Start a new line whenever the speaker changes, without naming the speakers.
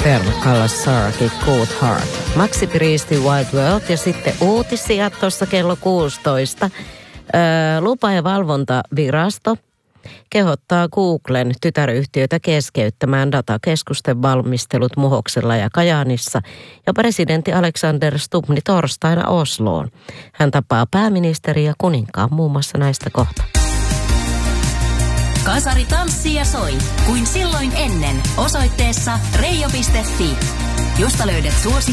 Perkalla Sarki, Good Heart. Maxi Priestin Wild World ja sitten uutisia tuossa kello 16. Lupa- ja valvontavirasto kehottaa Googlen tytäryhtiötä keskeyttämään datakeskusten valmistelut Muhoksella ja Kajaanissa ja presidentti Alexander Stubbni torstaina Osloon. Hän tapaa pääministeri ja kuninkaan muun muassa näistä kohta.
Kasari tanssii ja soi, kuin silloin ennen, osoitteessa reijo.fi, josta löydät suosikki